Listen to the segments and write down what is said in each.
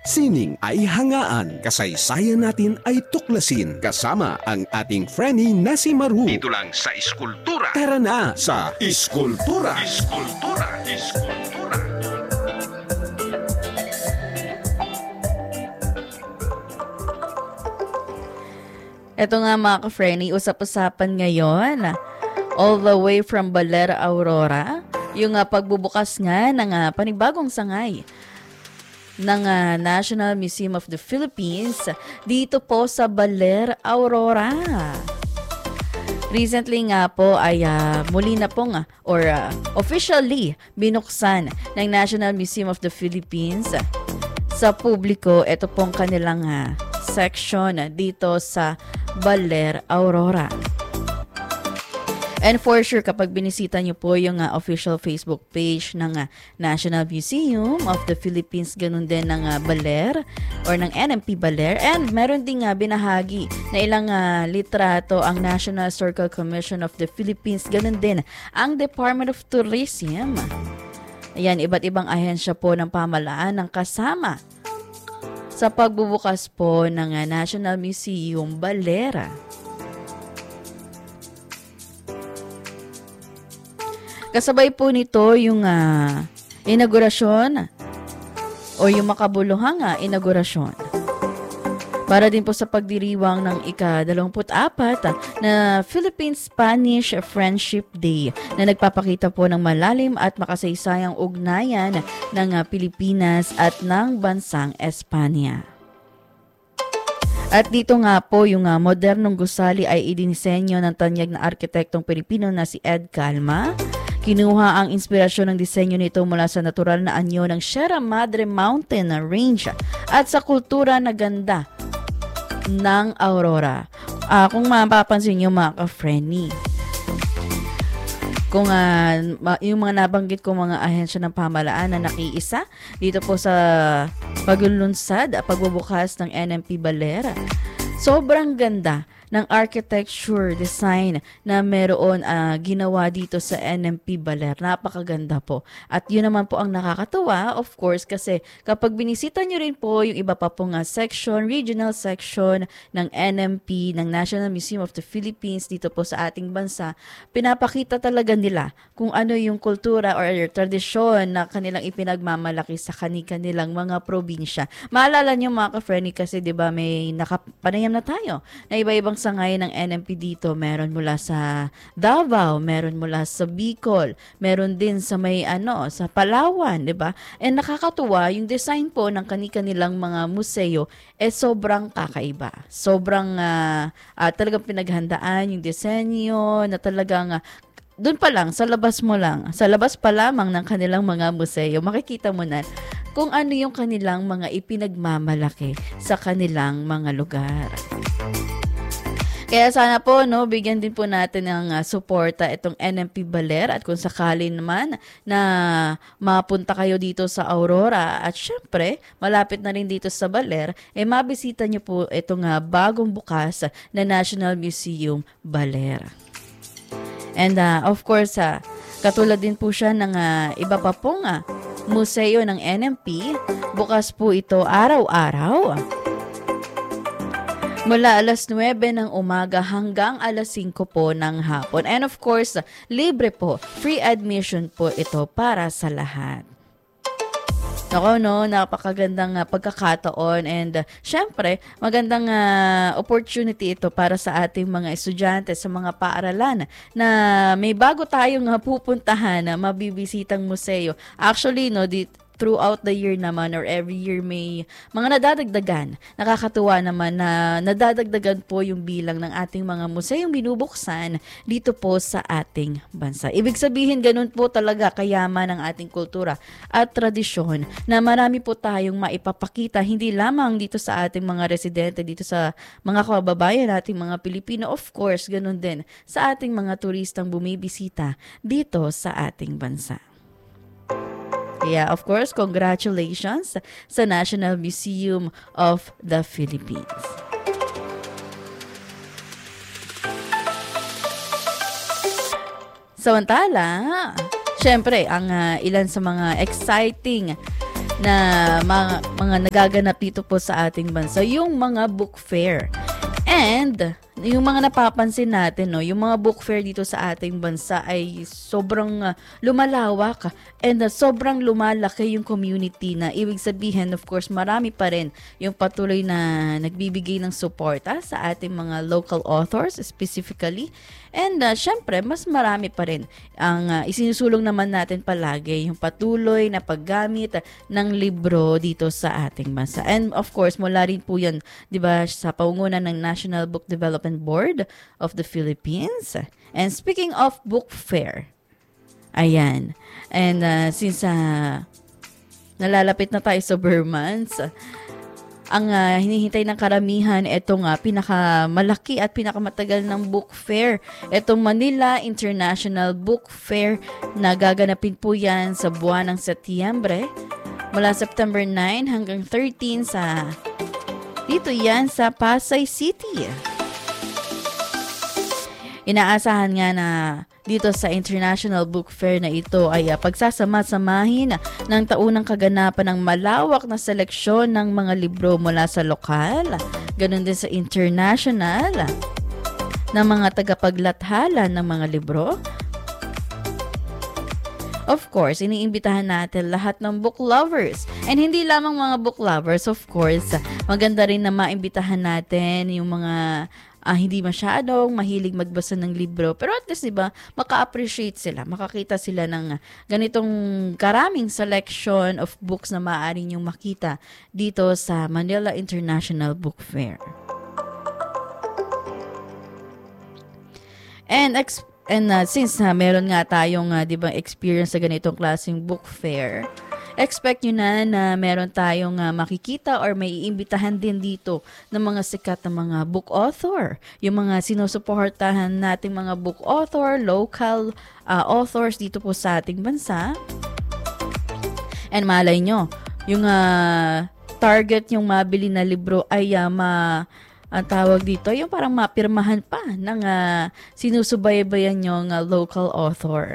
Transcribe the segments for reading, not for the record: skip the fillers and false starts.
Sining ay hangaan, kasaysayan natin ay tuklasin, kasama ang ating friendly na si Maru. Dito lang sa Iskultura. Tara na sa Iskultura. Iskultura. Iskultura. Ito nga mga ka-friendly, usap-usapan ngayon, all the way from Baler, Aurora, yung pagbubukas nga ng panibagong sangay ng National Museum of the Philippines dito po sa Baler, Aurora. Recently nga po ay muli na pong officially binuksan ng National Museum of the Philippines sa publiko. Ito pong kanilang section dito sa Baler, Aurora. And for sure, kapag binisita nyo po yung official Facebook page ng National Museum of the Philippines, ganun din ng Baler or ng NMP Baler. And meron din binahagi na ilang litrato ang National Historical Commission of the Philippines, ganun din ang Department of Tourism. Ayan, iba't ibang ahensya po ng pamahalaan ng kasama sa pagbubukas po ng National Museum Baler. Kasabay po nito yung inaugurasyon o yung makabuluhang inaugurasyon para din po sa pagdiriwang ng ika-24 na Philippine-Spanish Friendship Day na nagpapakita po ng malalim at makasaysayang ugnayan ng Pilipinas at ng bansang Espanya. At dito nga po yung modernong gusali ay idinisenyo ng tanyag na arkitektong Pilipino na si Ed Calma. Kinuha ang inspirasyon ng disenyo nito mula sa natural na anyo ng Sierra Madre Mountain Range at sa kultura na ganda ng Aurora. Kung mapapansin nyo mga ka-friendly, kung yung mga nabanggit ko mga ahensya ng pamahalaan na nakiisa dito po sa paglulunsad at pagbubukas ng NMP Baler, sobrang ganda ng architecture design na meron ginawa dito sa NMP Baler. Napakaganda po. At yun naman po ang nakakatuwa, of course, kasi kapag binisita nyo rin po yung iba pa pong section, regional section ng NMP, ng National Museum of the Philippines dito po sa ating bansa, pinapakita talaga nila kung ano yung kultura or tradisyon na kanilang ipinagmamalaki sa kanilang mga probinsya. Maalala nyo mga ka-friendly kasi diba may nakapanayam na tayo na iba-ibang sangay ng NMP dito. Meron mula sa Davao, meron mula sa Bicol, meron din sa may sa Palawan, 'di ba? And nakakatuwa yung design po ng kanilang mga museo sobrang kakaiba. Sobrang talagang pinaghandaan yung disenyo na talagang doon pa lang, sa labas pa lamang ng kanilang mga museo, makikita mo na kung ano yung kanilang mga ipinagmamalaki sa kanilang mga lugar. Kaya sana po, bigyan din po natin ng suporta itong NMP Baler at kung sakali naman na mapunta kayo dito sa Aurora at syempre, malapit na rin dito sa Baler, mabisita nyo po itong bagong bukas na National Museum Baler. And of course, katulad din po siya ng iba pa pong museo ng NMP, bukas po ito araw-araw. Mula alas 9 ng umaga hanggang alas 5 po ng hapon. And of course, libre po, free admission po ito para sa lahat. Ako napakagandang pagkakataon and syempre, magandang opportunity ito para sa ating mga estudyante sa mga paaralan na may bago tayong pupuntahan na mabibisitang museo. Actually, throughout the year naman or every year may mga nadadagdagan. Nakakatuwa naman na nadadagdagan po yung bilang ng ating mga museong binubuksan dito po sa ating bansa. Ibig sabihin, ganun po talaga kayaman ang ating kultura at tradisyon na marami po tayong maipapakita hindi lamang dito sa ating mga residente, dito sa mga kababayan nating mga Pilipino, of course, ganun din sa ating mga turistang bumibisita dito sa ating bansa. Yeah, of course, congratulations sa National Museum of the Philippines. Samantala, syempre, ang ilan sa mga exciting na mga nagaganap dito po sa ating bansa, yung mga book fair. And yung mga napapansin natin, no, yung mga book fair dito sa ating bansa ay sobrang lumalawak and sobrang lumalaki yung community na ibig sabihin, of course, marami pa rin yung patuloy na nagbibigay ng suporta sa ating mga local authors specifically. And syempre, mas marami pa rin ang isinusulong naman natin palagi yung patuloy na paggamit ng libro dito sa ating bansa. And of course, mula rin po yan, di ba, sa paungunan ng National Book Development Board of the Philippines. And speaking of book fair, ayan. And since nalalapit na tayo sa Burmans, ang hinihintay ng karamihan, itong pinakamalaki at pinakamatagal ng book fair. Itong Manila International Book Fair na gaganapin po yan sa buwan ng Setyembre. Mula September 9 hanggang 13 dito yan sa Pasay City. Inaasahan nga na dito sa International Book Fair na ito ay pagsasama-samahin ng taunang kaganapan ng malawak na seleksyon ng mga libro mula sa lokal, ganun din sa international, ng mga tagapaglathala ng mga libro. Of course, iniimbitahan natin lahat ng book lovers. And hindi lamang mga book lovers, of course, maganda rin na maimbitahan natin yung mga hindi masyadong mahilig magbasa ng libro. Pero at least, diba, maka-appreciate sila, makakita sila ng ganitong karaming selection of books na maaari niyong makita dito sa Manila International Book Fair. And since meron nga tayong diba, experience sa ganitong klaseng book fair, expect nyo na meron tayong makikita or may iimbitahan din dito ng mga sikat na mga book author. Yung mga sinusuportahan nating mga book author, local authors dito po sa ating bansa. And malay nyo, yung target yung mabili na libro ay ang tawag dito, yung parang mapirmahan pa ng sinusubaybayan yung local author.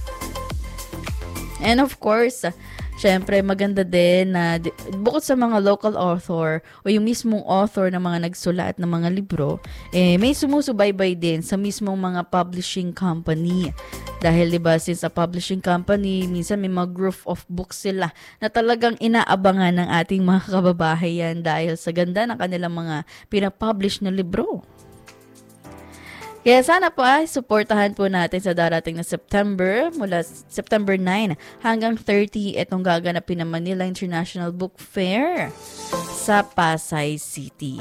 And of course, syempre, maganda din na bukod sa mga local author o yung mismong author na mga nagsulat ng mga libro, may sumusubaybay din sa mismong mga publishing company. Dahil diba, since a publishing company, minsan may mga group of books sila na talagang inaabangan ng ating mga kababayan dahil sa ganda ng kanilang mga pinapublish na libro. Kaya sana po suportahan po natin sa darating na September, mula September 9 hanggang 30, itong gaganapin ng Manila International Book Fair sa Pasay City.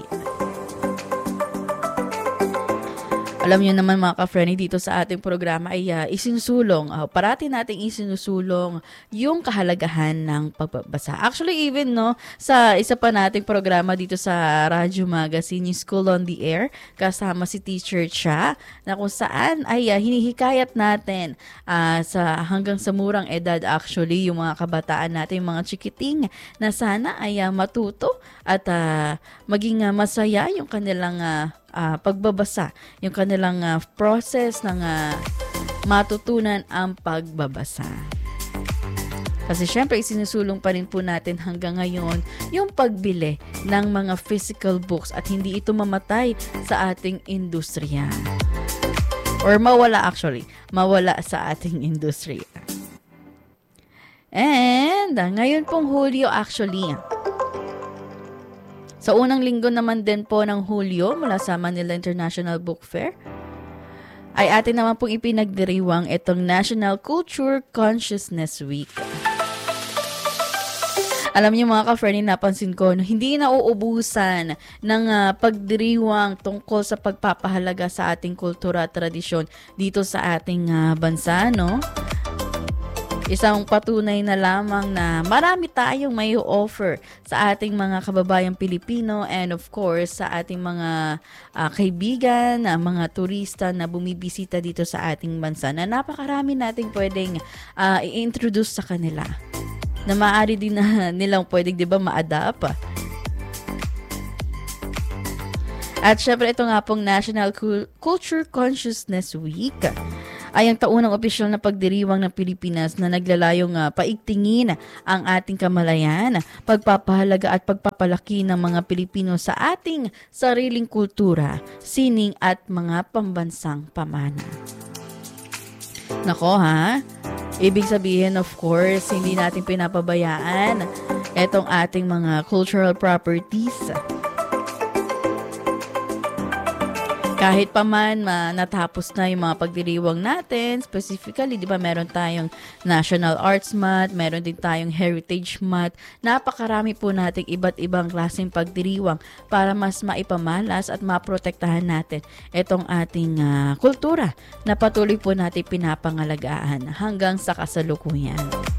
Alam niyo naman mga ka-friendly, dito sa ating programa ay parati nating isinusulong yung kahalagahan ng pagbabasa. Actually, even sa isa pa nating programa dito sa Radyo Magazine, yung School on the Air, kasama si Teacher Cha, na kung saan ay hinihikayat natin hanggang sa murang edad actually, yung mga kabataan natin, yung mga chikiting, na sana ay matuto at maging masaya yung kanilang pagbabasa, yung kanilang process ng matutunan ang pagbabasa. Kasi syempre, isinusulong pa rin po natin hanggang ngayon yung pagbili ng mga physical books at hindi ito mamatay sa ating industriya. Or mawala sa ating industriya. And ngayon pong Hulyo actually, sa unang linggo naman din po ng Hulyo mula sa Manila International Book Fair, ay atin naman pong ipinagdiriwang itong National Culture Consciousness Week. Alam niyo mga ka-friendly, napansin ko, hindi nauubusan ng pagdiriwang tungkol sa pagpapahalaga sa ating kultura at tradisyon dito sa ating bansa, no? Isang patunay na lamang na marami tayong may offer sa ating mga kababayang Pilipino and of course sa ating mga kaibigan, mga turista na bumibisita dito sa ating bansa na napakarami nating pwedeng i-introduce sa kanila na maaari din na nilang pwedeng ma-adapt. At syempre ito nga pong National Culture Consciousness Week ay ang taunang opisyal na pagdiriwang ng Pilipinas na naglalayong paigtingin ang ating kamalayan, pagpapahalaga at pagpapalaki ng mga Pilipino sa ating sariling kultura, sining at mga pambansang pamana. Nako ha, ibig sabihin of course, hindi natin pinapabayaan itong ating mga cultural properties. Kahit pa man natapos na yung mga pagdiriwang natin, specifically, di ba, meron tayong National Arts Month, meron din tayong Heritage Month. Napakarami po nating iba't ibang klaseng pagdiriwang para mas maipamalas at maprotektahan natin itong ating kultura na patuloy po natin pinapangalagaan hanggang sa kasalukuyan.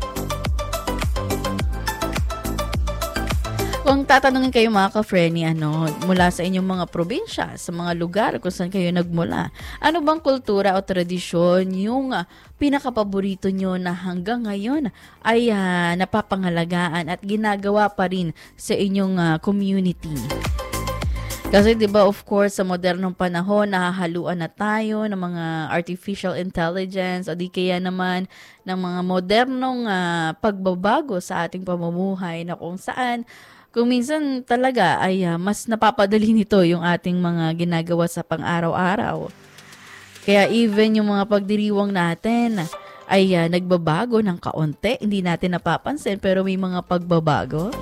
Kung tatanungin kayo mga ka-Frenny, mula sa inyong mga probinsya, sa mga lugar kung saan kayo nagmula, ano bang kultura o tradisyon yung pinakapaborito nyo na hanggang ngayon ay napapangalagaan at ginagawa pa rin sa inyong community? Kasi 'di ba, of course, sa modernong panahon nahahaluan na tayo ng mga artificial intelligence o di kaya naman ng mga modernong pagbabago sa ating pamumuhay na kung saan kung minsan talaga ay mas napapadali nito yung ating mga ginagawa sa pang-araw-araw. Kaya even yung mga pagdiriwang natin ay nagbabago ng kaunti, hindi natin napapansin pero may mga pagbabago.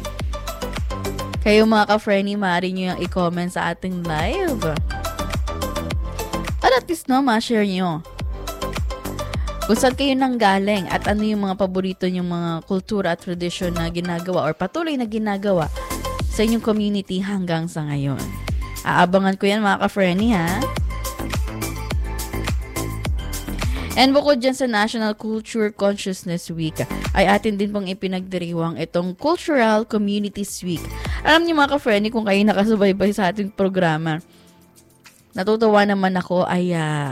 Kayo mga ka-Frenny, maaari nyo yung i-comment sa ating live. At least ma-share nyo kung saan kayo nanggaling at ano yung mga paborito nyong mga kultura at tradisyon na ginagawa or patuloy na ginagawa sa inyong community hanggang sa ngayon. Aabangan ko yan mga ka-Frenny ha. And bukod dyan sa National Culture Consciousness Week, ay atin din pong ipinagdiriwang itong Cultural Communities Week. Alam niyo mga ka-Frenny, kung kayo nakasubaybay sa ating programa, natutuwa naman ako ay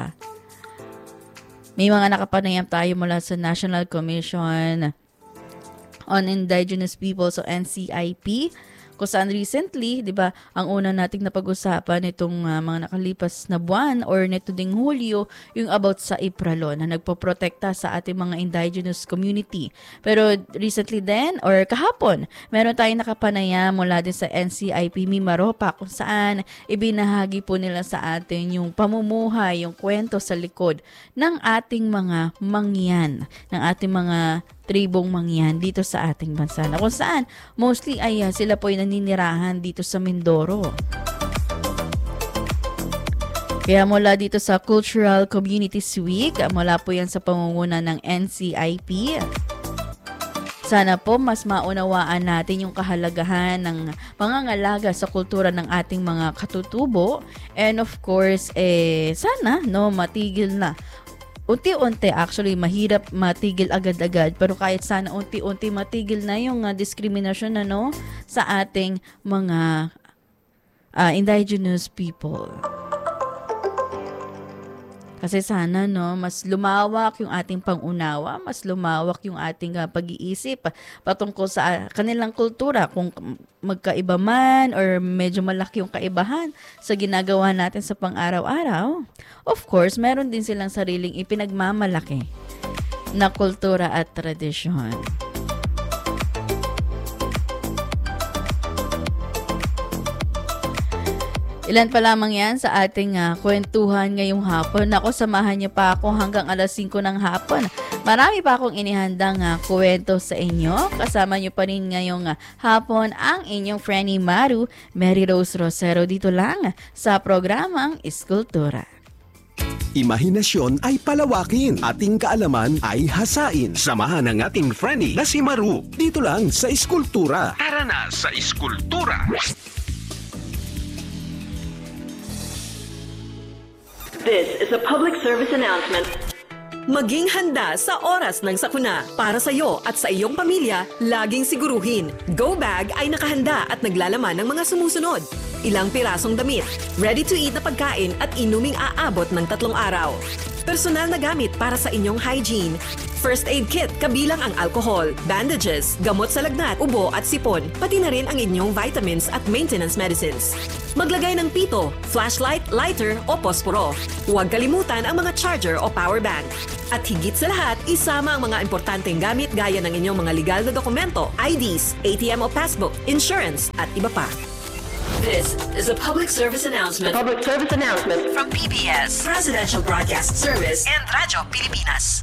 may mga nakapanayam tayo mula sa National Commission on Indigenous Peoples o NCIP, kung saan recently, di ba, ang una nating napag-usapan itong mga nakalipas na buwan or nito ding Hulyo, yung about sa IPRALO na nagpoprotekta sa ating mga indigenous community. Pero recently din, or kahapon, meron tayong nakapanayam mula din sa NCIP Mimaropa kung saan ibinahagi po nila sa atin yung pamumuhay, yung kwento sa likod ng ating mga mangyan, ng ating mga tribong mangyan dito sa ating bansa na kung saan mostly ay sila po ay naninirahan dito sa Mindoro. Kaya mula dito sa Cultural Communities Week, mula po yan sa pangunguna ng NCIP, sana po mas maunawaan natin yung kahalagahan ng pangangalaga sa kultura ng ating mga katutubo, and of course sana matigil na. Unti-unti, actually, mahirap matigil agad-agad, pero kahit sana unti-unti matigil na yung diskriminasyon sa ating mga indigenous people. Kasi sana mas lumawak yung ating pangunawa, mas lumawak yung ating pag-iisip patungkol sa kanilang kultura. Kung magkaiba man or medyo malaki yung kaibahan sa ginagawa natin sa pang-araw-araw, of course, meron din silang sariling ipinagmamalaki na kultura at tradisyon. Ilan pa lamang yan sa ating kwentuhan ngayong hapon. Ako, samahan niyo pa ako hanggang alas 5 ng hapon. Marami pa akong inihandang kwento sa inyo. Kasama niyo pa rin ngayong hapon ang inyong Frenny Maru, Mary Rose Rosero, dito lang sa programang Iskultura. Imahinasyon ay palawakin, ating kaalaman ay hasain. Samahan ang ating Frenny na si Maru, dito lang sa Iskultura. Tara na sa Iskultura! This is a public service announcement. Maging handa sa oras ng sakuna. Para sa iyo at sa iyong pamilya, laging siguruhin. Go Bag ay nakahanda at naglalaman ng mga sumusunod. Ilang pirasong damit, ready-to-eat na pagkain at inuming aabot ng 3 araw. Personal na gamit para sa inyong hygiene. first aid kit kabilang ang alcohol, bandages, gamot sa lagnat, ubo at sipon, pati na rin ang inyong vitamins at maintenance medicines. Maglagay ng pito, flashlight, lighter o posporo. Huwag kalimutan ang mga charger o power bank. At higit sa lahat, isama ang mga importanteng gamit gaya ng inyong mga legal na dokumento, IDs, ATM o passbook, insurance at iba pa. This is a public service announcement. From PBS, Presidential Broadcast Service and Radyo Pilipinas.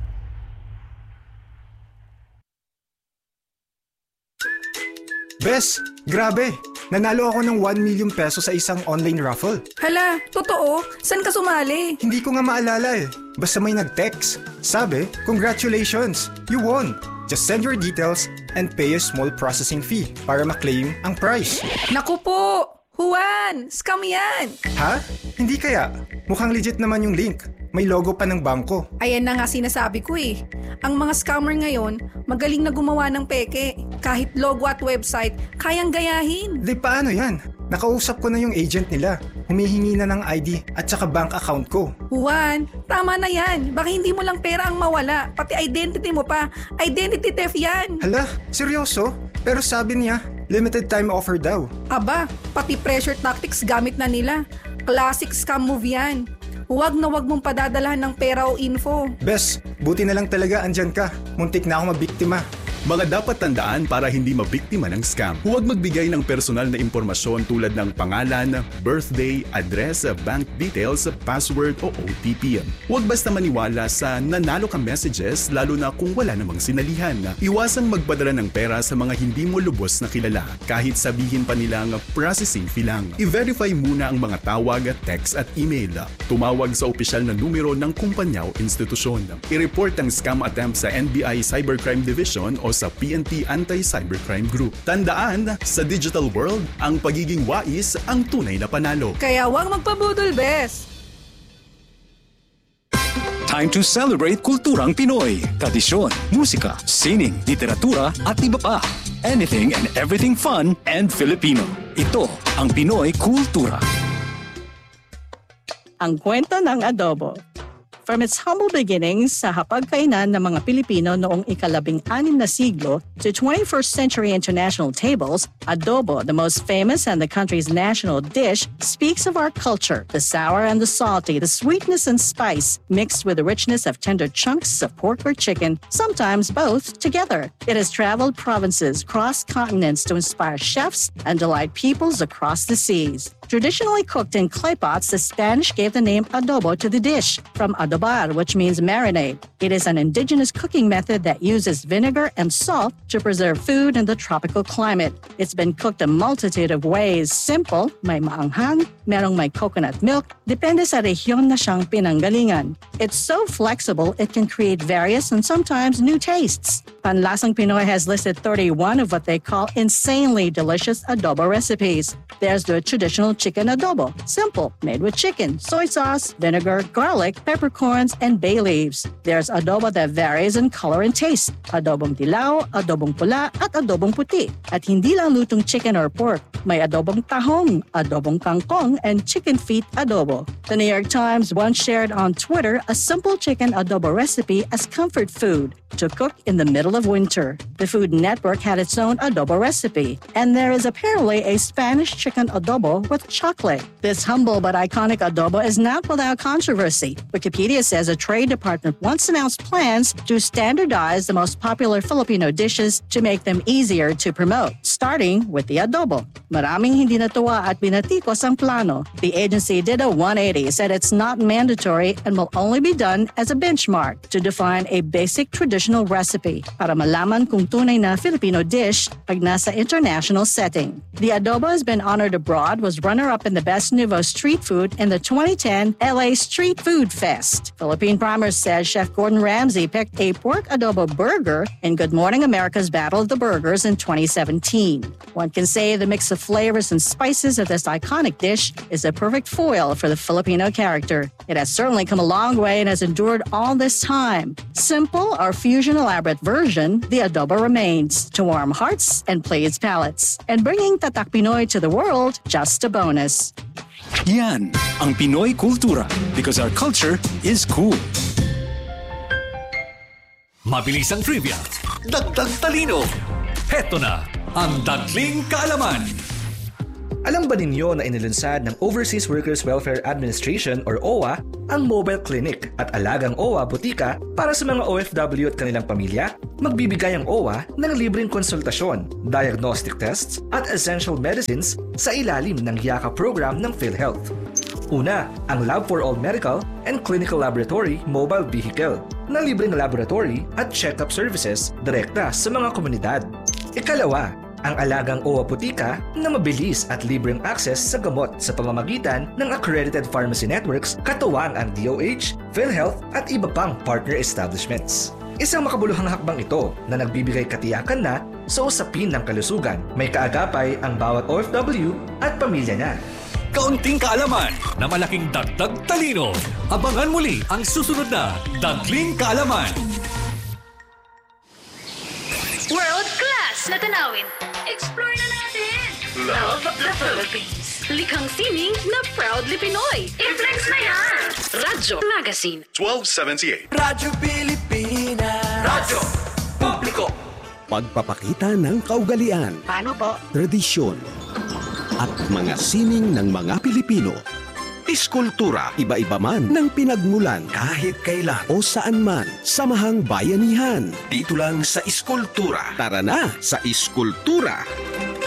Bes, grabe! Nanalo ako ng 1 million peso sa isang online raffle. Hala, totoo? Saan ka sumali? Hindi ko nga maalala eh. Basta may nag-text. Sabi, congratulations! You won! Just send your details and pay a small processing fee para ma-claim ang prize. Naku po! Juan! Scam yan! Ha? Hindi kaya? Mukhang legit naman yung link. May logo pa ng bangko. Ayan na nga sinasabi ko eh. Ang mga scammer ngayon, magaling na gumawa ng peke. Kahit logo at website, kayang gayahin. Di paano yan? Nakausap ko na yung agent nila. Humihingi na ng ID at saka bank account ko. Juan, tama na yan. Baka hindi mo lang pera ang mawala. Pati identity mo pa. Identity theft yan. Hala, seryoso? Pero sabi niya, limited time offer daw. Aba, pati pressure tactics gamit na nila. Classic scam move yan. Huwag na huwag mong padadalahan ng pera o info. Bes, buti na lang talaga andyan ka. Muntik na ako mabiktima. Mga dapat tandaan para hindi mabiktima ng scam. Huwag magbigay ng personal na impormasyon tulad ng pangalan, birthday, address, bank details, password o OTP. Huwag basta maniwala sa nanalo ka messages lalo na kung wala namang sinalihan. Iwasang magpadala ng pera sa mga hindi mo lubos na kilala kahit sabihin pa nilang processing fee lang. I-verify muna ang mga tawag, text at email. Tumawag sa opisyal na numero ng kumpanya o institusyon. I-report ang scam attempt sa NBI Cybercrime Division o sa PNP Anti-Cybercrime Group. Tandaan, sa digital world, ang pagiging wais ang tunay na panalo. Kaya huwag magpabudol, Bes. Time to celebrate kulturang Pinoy. Tradisyon, musika, sining, literatura at iba pa. Anything and everything fun and Filipino. Ito ang Pinoy Kultura. Ang kwento ng adobo. From its humble beginnings sa hapagkainan ng mga Pilipino noong ika-16 na siglo to 21st century international tables, adobo, the most famous and the country's national dish, speaks of our culture, the sour and the salty, the sweetness and spice, mixed with the richness of tender chunks of pork or chicken, sometimes both together. It has traveled provinces, crossed continents to inspire chefs and delight peoples across the seas. Traditionally cooked in clay pots, the Spanish gave the name adobo to the dish, from adobar, which means marinade. It is an indigenous cooking method that uses vinegar and salt to preserve food in the tropical climate. It's been cooked a multitude of ways. Simple, may maanghang, merong may coconut milk, depende sa rehiyon na siyang pinanggalingan. It's so flexible, it can create various and sometimes new tastes. Panlasang Pinoy has listed 31 of what they call insanely delicious adobo recipes. There's the traditional chicken adobo. Simple, made with chicken, soy sauce, vinegar, garlic, peppercorns, and bay leaves. There's adobo that varies in color and taste. Adobong dilaw, adobong pula, at adobong puti. At hindi lang lutong chicken or pork. May adobong tahong, adobong kangkong, and chicken feet adobo. The New York Times once shared on Twitter a simple chicken adobo recipe as comfort food to cook in the middle of winter. The Food Network had its own adobo recipe, and there is apparently a Spanish chicken adobo with chocolate. This humble but iconic adobo is not without controversy. Wikipedia says a trade department once announced plans to standardize the most popular Filipino dishes to make them easier to promote, starting with the adobo. Maraming hindi natuwa at binatikos ang plano. The agency did a 180, said it's not mandatory and will only be done as a benchmark to define a basic traditional recipe para malaman kung tunay na Filipino dish pag nasa international setting. The adobo has been honored abroad, was runner-up in the Best Nouveau Street Food in the 2010 LA Street Food Fest. Philippine Primer says Chef Gordon Ramsay picked a pork adobo burger in Good Morning America's Battle of the Burgers in 2017. One can say the mix of flavors and spices of this iconic dish is a perfect foil for the Filipino character. It has certainly come a long way and has endured all this time. Simple or fusion elaborate version, the adobo remains to warm hearts and please palates. And bringing Tatak Pinoy to the world, just a bonus. Yan ang Pinoy Kultura because our culture is cool. Mabilis ang trivia, dagdag talino. Heto na ang Dagling Kaalaman. Alam ba ninyo na inilunsad ng Overseas Workers Welfare Administration or OWA ang mobile clinic at alagang OWA butika para sa mga OFW at kanilang pamilya? Magbibigay ang OWA ng libreng konsultasyon, diagnostic tests at essential medicines sa ilalim ng YAKA program ng PhilHealth. Una, ang Lab for All Medical and Clinical Laboratory Mobile Vehicle na libreng laboratory at check-up services direkta sa mga komunidad. Ikalawa, ang alagang OWA Butika na mabilis at libreng access sa gamot sa pamamagitan ng accredited pharmacy networks katuwang ang DOH, PhilHealth at iba pang partner establishments. Isang makabuluhang hakbang ito na nagbibigay katiyakan na sa usapin ng kalusugan. May kaagapay ang bawat OFW at pamilya niya. Kaunting kaalaman na malaking dagdag talino. Abangan muli ang susunod na Dagling Kaalaman. World class na tanawin. Explore na natin. Love the Philippines. Likhang sining na proudly Pinoy. I-flex na yan. Radyo Magazine. 1278. Radyo Pilipinas. Radyo Publiko. Pagpapakita ng kaugalian. Paano po? Tradisyon. At mga sining ng mga Pilipino. Iskultura, iba-iba man ng pinagmulan kahit kailan o saan man, samahang bayanihan. Dito lang sa Iskultura. Tara na sa Iskultura.